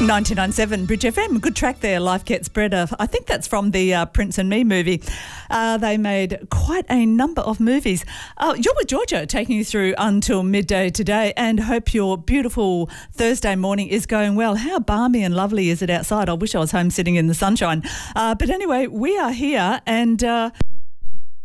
99.7 Bridge FM. Good track there, Life Gets Better. I think that's from the Prince and Me movie. They made quite a number of movies. You're with Georgia, taking you through until midday today, and hope your beautiful Thursday morning is going well. How balmy and lovely is it outside? I wish I was home sitting in the sunshine. But anyway, we are here and...